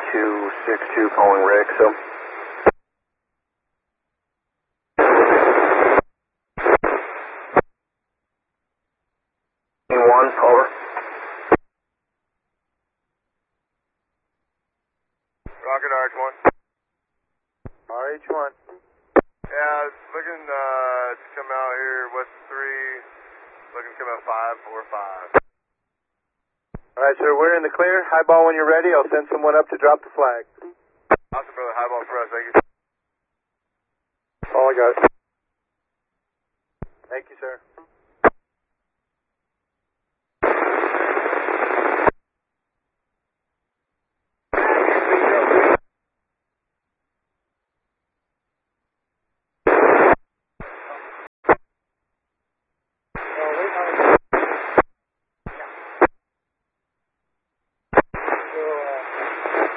3262 calling Rick, so. One, over. Rocket RH1. RH1. Yeah, it's looking to come out here west of 3, looking to come out 545. Alright, sir, we're in the clear. Highball when you're ready. I'll send someone up to drop the flag. Awesome, brother. Highball for us. Thank you. All I got. Thank you, sir.